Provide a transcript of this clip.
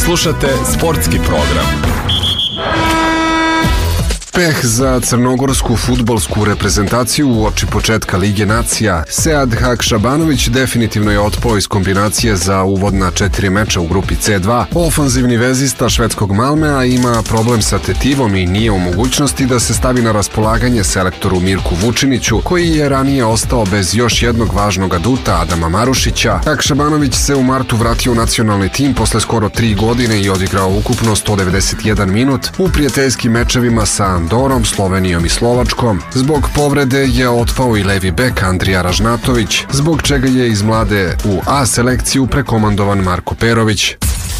Slušate sportski program. Peh za crnogorsku fudbalsku reprezentaciju uoči početka Lige nacija. Sead Hakšabanović definitivno je otpao iz kombinacije za uvodna 4 meča u grupi C2. Ofanzivni vezista švedskog Malmea ima problem sa tetivom i nije u mogućnosti da se stavi na raspolaganje selektoru Mirku Vučiniću, koji je ranije ostao bez još jednog važnog aduta, Adama Marušića. Hakšabanović se u martu vratio u nacionalni tim posle skoro 3 godine i odigrao ukupno 191 minut u prijateljskim mečevima sa Andorom, Slovenijom i Slovačkom. Zbog povrede je otpao i levi bek Andrija Ražnatović, zbog čega je iz mlade u A selekciju prekomandovan Marko Perović.